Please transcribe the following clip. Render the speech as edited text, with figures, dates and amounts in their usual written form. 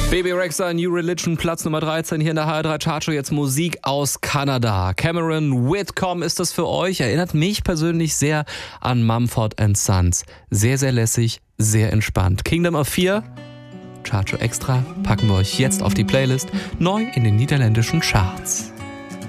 Bebe Rexha, New Religion, Platz Nummer 13 hier in der HR3 Chartshow. Jetzt Musik aus Kanada. Cameron Whitcomb ist das für euch. Erinnert mich persönlich sehr an Mumford & Sons. Sehr, sehr lässig, sehr entspannt. Kingdom of Fear, Chartshow Extra, packen wir euch jetzt auf die Playlist. Neu in den niederländischen Charts.